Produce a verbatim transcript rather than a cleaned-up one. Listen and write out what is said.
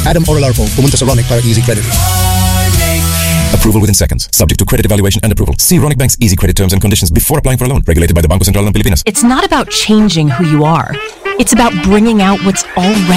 Adam Oralarpo, pumunta sa Ronic para easy credit. Approval within seconds. Subject to credit evaluation and approval. See Ronic Bank's easy credit terms and conditions before applying for a loan. Regulated by the Bangko Sentral ng Pilipinas. It's not about changing who you are. It's about bringing out what's already